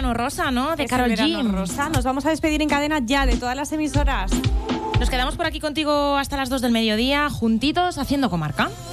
verano rosa, ¿no? De Es Karol el verano G. rosa. Nos vamos a despedir en cadena ya de todas las emisoras. Nos quedamos por aquí contigo hasta las 2 del mediodía, juntitos, haciendo comarca.